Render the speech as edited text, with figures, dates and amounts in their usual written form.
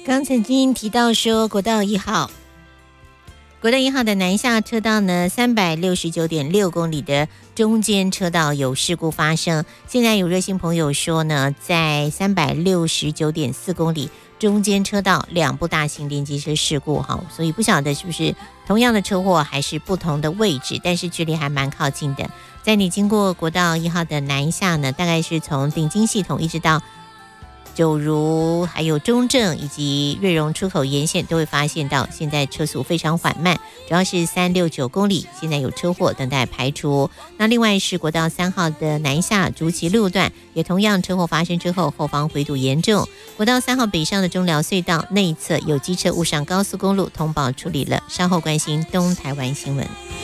刚曾经提到说国道1号的南下车道呢，369.6公里的中间车道有事故发生。现在有热心朋友说呢，在369.4公里中间车道2部大型连接车事故哈，所以不晓得是不是同样的车祸还是不同的位置，但是距离还蛮靠近的。在你经过国道1号的南下呢，大概是从顶金系统一直到九如还有中正以及瑞荣出口沿线都会发现到现在车速非常缓慢，主要是369公里现在有车祸等待排除。那另外是国道3号的南下竹崎路段也同样车祸发生之后后方回堵严重，国道3号北上的中寮隧道内侧有机车误上高速公路，通报处理了，稍后关心东台湾新闻。